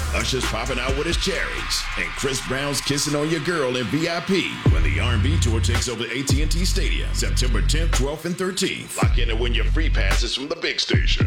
Usher's popping out with his cherries, and Chris Brown's kissing on your girl in VIP when the R&B tour takes over AT&T Stadium September 10th, 12th, and 13th. Lock in and win your free passes from the big station.